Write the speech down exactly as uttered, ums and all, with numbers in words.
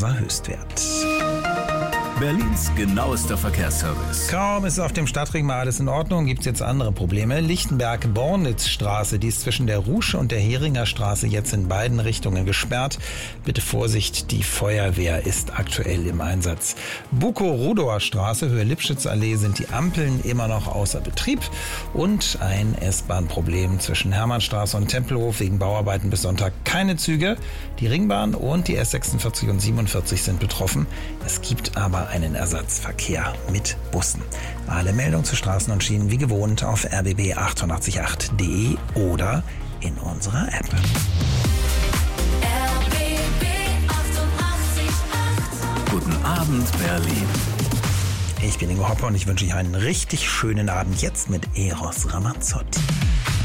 unser Höchstwert. Berlins genauester Verkehrsservice. Kaum ist auf dem Stadtring mal alles in Ordnung, gibt es jetzt andere Probleme. Lichtenberg-Bornitz-Straße, die ist zwischen der Rusche und der Heringer Straße jetzt in beiden Richtungen gesperrt. Bitte Vorsicht, die Feuerwehr ist aktuell im Einsatz. Bukow-Rudower Straße, Höhe Lipschitz-Allee, sind die Ampeln immer noch außer Betrieb. Und ein S-Bahn-Problem zwischen Hermannstraße und Tempelhof wegen Bauarbeiten bis Sonntag keine Züge. Die Ringbahn und die S sechsundvierzig und siebenundvierzig sind betroffen. Es gibt aber einen Ersatzverkehr mit Bussen. Alle Meldungen zu Straßen und Schienen wie gewohnt auf r b b achtundachtzig punkt acht punkt d e oder in unserer App. R B B achtundachtzig Komma acht. Guten Abend, Berlin. Ich bin Ingo Hopper und ich wünsche euch einen richtig schönen Abend jetzt mit Eros Ramazzotti.